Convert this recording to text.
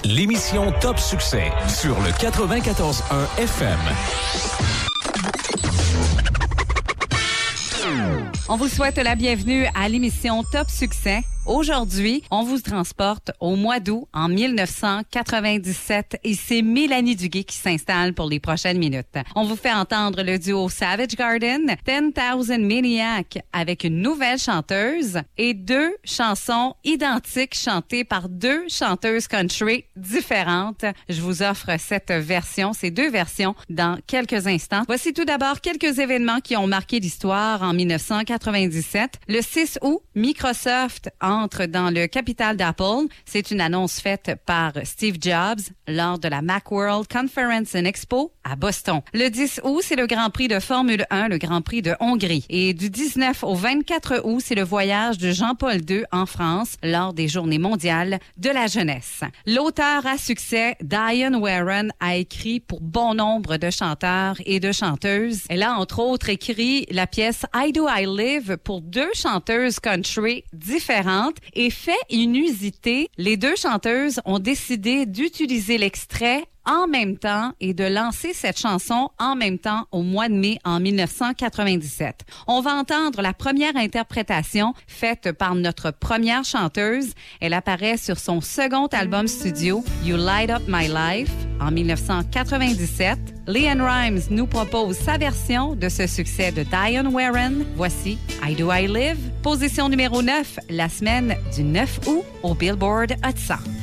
l'émission Top Succès sur le 94.1 FM. On vous souhaite la bienvenue à l'émission Top Succès. Aujourd'hui, on vous transporte au mois d'août en 1997 et c'est Mélanie Duguay qui s'installe pour les prochaines minutes. On vous fait entendre le duo Savage Garden, 10,000 Maniac avec une nouvelle chanteuse et 2 chansons identiques chantées par 2 chanteuses country différentes. Je vous offre ces 2 versions dans quelques instants. Voici tout d'abord quelques événements qui ont marqué l'histoire en 1997. Le 6 août, Microsoft entre dans le capital d'Apple. C'est une annonce faite par Steve Jobs lors de la Macworld Conference and Expo à Boston. Le 10 août, c'est le Grand Prix de Formule 1, le Grand Prix de Hongrie. Et du 19 au 24 août, c'est le voyage de Jean-Paul II en France lors des Journées mondiales de la jeunesse. L'auteur à succès, Diane Warren, a écrit pour bon nombre de chanteurs et de chanteuses. Elle a entre autres écrit la pièce I Do I Live pour 2 chanteuses country différentes. Et fait inusité, les 2 chanteuses ont décidé d'utiliser l'extrait en même temps et de lancer cette chanson en même temps au mois de mai en 1997. On va entendre la première interprétation faite par notre première chanteuse. Elle apparaît sur son second album studio, You Light Up My Life, en 1997. LeAnn Rimes nous propose sa version de ce succès de Diane Warren. Voici I Do I Live, position numéro 9, la semaine du 9 août au Billboard Hot 100.